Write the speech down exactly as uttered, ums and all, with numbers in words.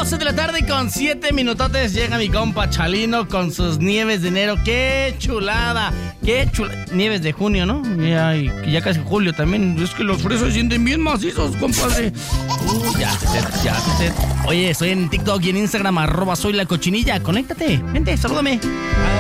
doce de la tarde con siete minutotes llega mi compa Chalino con sus nieves de enero. ¡Qué chulada! ¡Qué chulada! Nieves de junio, ¿no? Ya, ya casi julio también. Es que los fresas se sienten bien macizos, compadre. Uh, ya, ya, ya. Oye, estoy en TikTok y en Instagram, arroba soy la cochinilla. Conéctate, vente, salúdame.